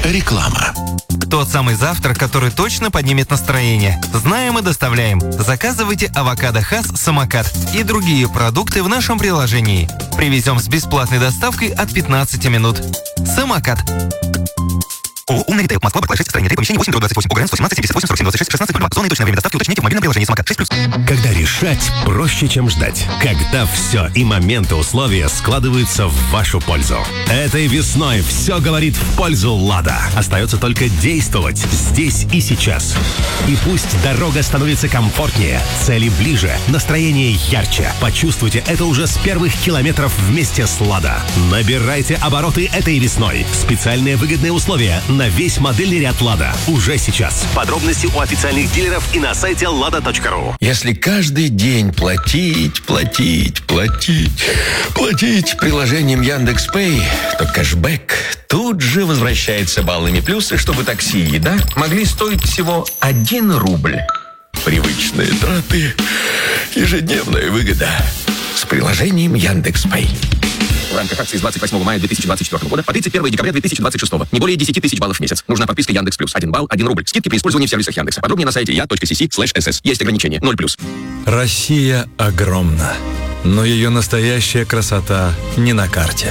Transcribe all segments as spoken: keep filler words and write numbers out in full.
Реклама. Тот самый завтрак, который точно поднимет настроение. Знаем и доставляем. Заказывайте авокадо Хас Самокат и другие продукты в нашем приложении. Привезем с бесплатной доставкой от пятнадцати минут. Самокат. ООО «Умный ритейл». Москва, Барклай, шесть, строение три, помещение восемь, двадцать восемь. ОГРН сто семнадцать, семьдесят восемь, сорок семь, двадцать шесть, шестнадцать, ноль два. Зона и точное время доставки уточните в мобильном приложении «Самокат» шесть плюс. Когда решать проще, чем ждать. Когда все и моменты условия складываются в вашу пользу. Этой весной все говорит в пользу «Лада». Остается только действовать здесь и сейчас. И пусть дорога становится комфортнее, цели ближе, настроение ярче. Почувствуйте это уже с первых километров вместе с «Лада». Набирайте обороты этой весной. Специальные выгодные условия на весь модельный ряд «Лада» уже сейчас. Подробности у официальных дилеров и на сайте лада точка ру. Если каждый день платить, платить, платить, платить приложением Яндекс.Пэй, то кэшбэк тут же возвращается баллами плюсы, чтобы такси и еда могли стоить всего один рубль. Привычные траты, ежедневная выгода с приложением Яндекс.Пэй. В рамках акции с двадцать восьмого мая две тысячи двадцать четвёртого года по тридцать первое декабря две тысячи двадцать шестого. Не более десять тысяч баллов в месяц. Нужна подписка Яндекс Плюс. Один балл, один рубль. Скидки при использовании в сервисах Яндекса. Подробнее на сайте я точка си си слэш эс эс. Есть ограничения. ноль плюс. Россия огромна, но ее настоящая красота не на карте.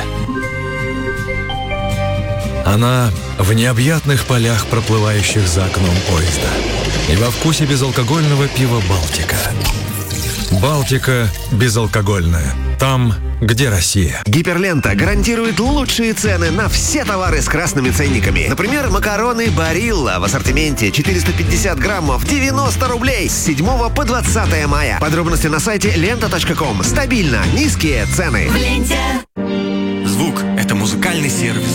Она в необъятных полях, проплывающих за окном поезда. И во вкусе безалкогольного пива «Балтика». «Балтика» безалкогольная. Там, где Россия. Гиперлента гарантирует лучшие цены на все товары с красными ценниками. Например, макароны «Барилла» в ассортименте четыреста пятьдесят граммов, девяносто рублей с седьмого по двадцатое мая. Подробности на сайте лента точка ком. Стабильно низкие цены. Звук – это музыкальный сервис.